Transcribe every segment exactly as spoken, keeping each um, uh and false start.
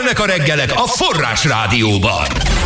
Csütörtök a reggelek a Forrás Rádióban.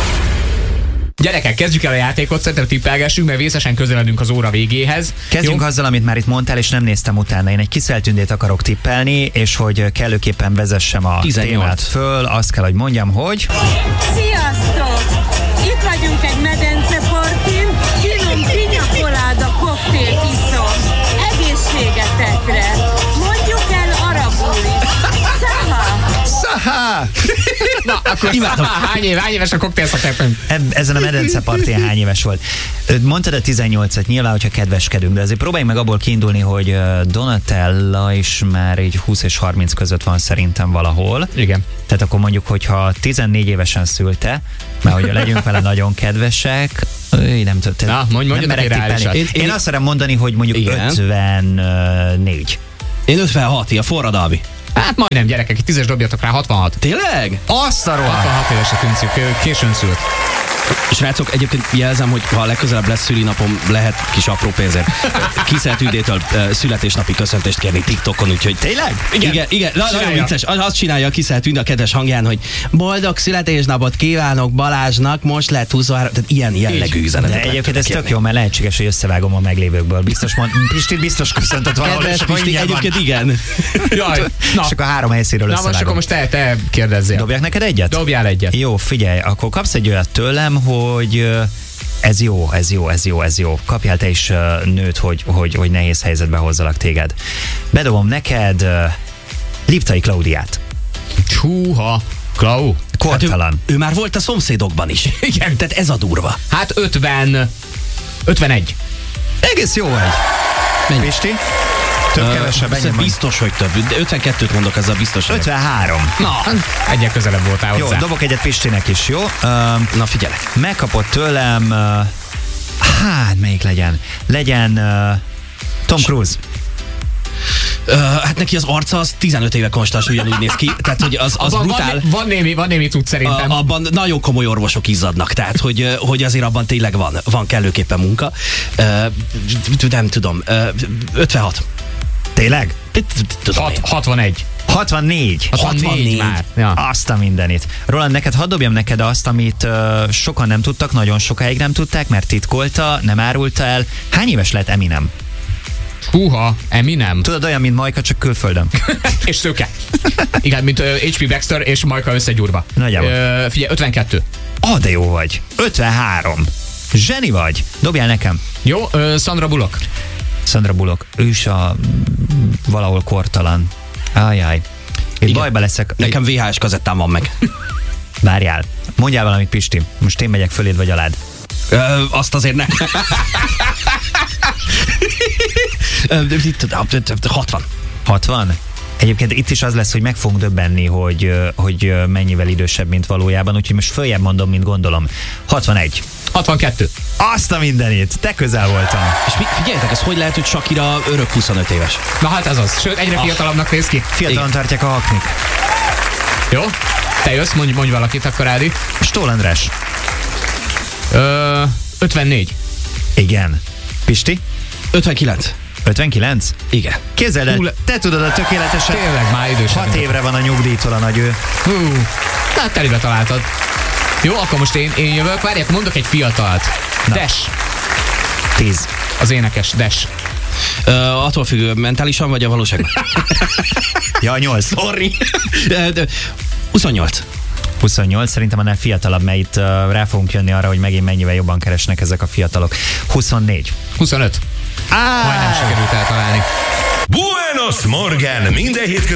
Gyerekek, kezdjük el a játékot, szerintem tippelgessünk, mert vészesen közeledünk az óra végéhez. Kezdjünk Jó? azzal, amit már itt mondtál, és nem néztem utána. Én egy Kiszeltündét akarok tippelni, és hogy kellőképpen vezessem a tizennyolc témát föl, azt kell, hogy mondjam, hogy... Sziasztok! Itt vagyunk egy medencepartin, finom piña-colada koktélt iszom. Egészségetekre! Mondjuk el arabul is. Szaha! Szaha! Na, akkor imádom. Hány, év, hány éves a koktélszakértőnk? Ezen a medencepartin hány éves volt? Mondtad a tizennyolcat, nyilván, hogyha kedveskedünk, de azért próbálj meg abból kiindulni, hogy Donatella is már így húsz és harminc között van szerintem valahol. Igen. Tehát akkor mondjuk, hogyha tizennégy évesen szülte, mert hogy legyünk vele nagyon kedvesek, Öy, nem tudom. Na, mondj, mondj, nem merek tippelni. Én, én azt szeretem mondani, hogy mondjuk igen. ötvennégy. Én ötvenhat, a forradalmi. Hát majdnem, gyerekek, egy tízes dobjatok rá, hatvanhat. Tényleg? Azt a rohadt! hatvanhat évesek tűnszük, későn szült. Srácok, egyébként jelzem, hogy ha legközelebb lesz szülinapom, lehet kis apró pénzért Kiszeltündétől uh, születésnapi köszöntést kérni TikTokon, úgyhogy... Tényleg? Igen, igen, igen. Na, nagyon vicces. Azt csinálja a Kiszeltünd a kedves hangján, hogy boldog születésnapot kívánok Balázsnak, most lett huszonhárom, tehát ilyen jellegű üzenetet. De egyébként ez tök jó, mert lehetséges, hogy összevágom a meglévőkből. Biztos mond, Pistit biztos köszöntött valahol. Kedves Pisti, egyébként igen. Jaj, na. És akkor három helyszínről Na összevágom. most akkor most te, te kérdezzél. Dobjak neked egyet? Dobjál egyet. Jó, figyelj, akkor kapsz egy olyat tőlem, hogy ez jó, ez jó, ez jó, ez jó. Kapjál te is nőt, hogy, hogy, hogy nehéz helyzetbe hozzalak téged. Bedobom neked uh, Liptai Klaudiát. Húha, Klau. Kortalan. Hát ő, ő már volt a szomszédokban is. Igen. Tehát ez a durva. Hát ötven, ötvenegy. Egész jó vagy. Mennyi? Pisti? Több, kevesebb, ennyi uh, biztos, hogy több. De ötvenkettőt mondok, ezzel biztos. ötvenhárom. Na, egyel közelebb voltál Jó, hozzá. dobok egyet Pistinek is, jó? Uh, Na figyelek. megkapott tőlem, uh, hát melyik legyen? Legyen uh, Tom Cruise. Uh, hát neki az arca az tizenöt éve konstans ugyanúgy néz ki, tehát hogy az, az Abban brutál. Van, van némi, van némi tud szerintem. A, abban nagyon komoly orvosok izzadnak, tehát hogy, hogy azért abban tényleg van, van kellőképpen munka. Uh, nem tudom, uh, ötvenhat. Tényleg? Tudom én. hatvanegy. hatvannégy. hatvannégy már. Ja. Azt a mindenit. Roland, neked hadd dobjam neked azt, amit uh, sokan nem tudtak, nagyon sokáig nem tudták, mert titkolta, nem árulta el. Hány éves lett Eminem? Húha, Eminem. Tudod, olyan, mint Majka, csak külföldön. És szőke. Igen, mint uh, há pé Baxter és Majka összegyúrva. Nagyjából. Uh, figyelj, ötvenkettő. Ah, de jó vagy. ötvenhárom. Zseni vagy. Dobjál nekem. Jó, uh, Sandra Bullock. Sandra Bullock. Ő is a valahol kortalan. Ajjaj. Itt Igen. bajba leszek. Nekem vé há es kazettám van meg. Várjál. Mondjál valamit, Pisti. Most én megyek föléd vagy alád. Ö, azt azért ne. hatvan. hatvan? Egyébként itt is az lesz, hogy meg fogunk döbbenni, hogy, hogy mennyivel idősebb, mint valójában, úgyhogy most följebb mondom, mint gondolom. hatvanegy. hatvankettő. Azt a mindenit, te közel voltam. És figyeljetek, ez hogy lehet, hogy Shakira örök huszonöt éves? Na hát ez az. Sőt, egyre Ah. fiatalabbnak néz ki. Fiatalon tartják a haknik. Jó? Te jössz, mondj, mondj valakit, akkor Ádi. Stól András. Ö, ötvennégy. Igen. Pisti? ötvenkilenc. ötvenkilenc? Igen. Képzeld el, Hú, te tudod a tökéletesen. Tényleg már idősebb. Hat évre van a nyugdíjtól a nagy ő. Hú, na telibe találtad. Jó, akkor most én, én jövök. Várj, akkor mondok egy fiatalt. Na. Dash. tíz. Az énekes, Dash. Uh, attól függő, mentálisan vagy a valóságban? Ja, nyolc. Sorry. huszonnyolc. huszonnyolc, szerintem annál fiatalabb, mert itt uh, rá fogunk jönni arra, hogy megint mennyivel jobban keresnek ezek a fiatalok. huszonnégy. huszonöt. Á! Majdnem sikerült eltalálni. Buenos Morgan! Minden hétköznap